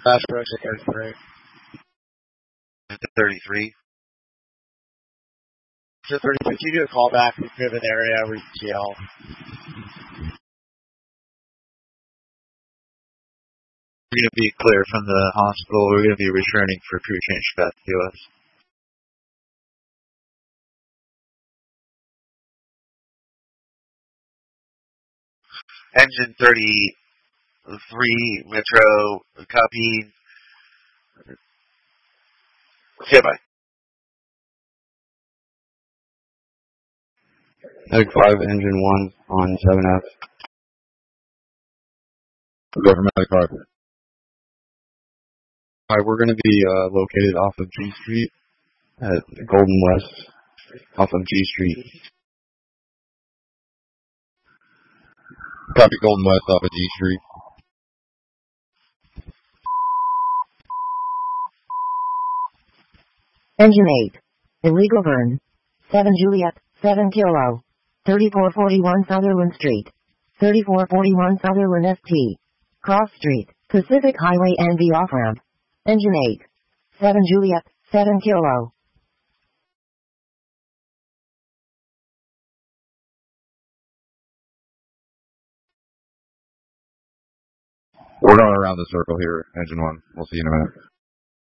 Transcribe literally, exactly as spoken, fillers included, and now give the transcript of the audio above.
Fast approach at thirty-three. thirty-three. So thirty-three, you do a call back to the area where you can help. We're going to be clear from the hospital. We're going to be returning for crew change back to us. Engine thirty-three, Metro, copy. Okay, bye. Medic five, Engine one on seven F. Go for Medic five. Alright, we're going to be uh, located off of G Street at Golden West, off of G Street. Copy Golden West off of G Street. Engine eight. Illegal burn. seven Juliet, seven Kilo. thirty-four forty-one Sutherland Street. thirty-four forty-one Sutherland S T. Cross Street, Pacific Highway N B off-ramp. Engine eight. seven Juliet, seven Kilo. We're going around the circle here, Engine one. We'll see you in a minute.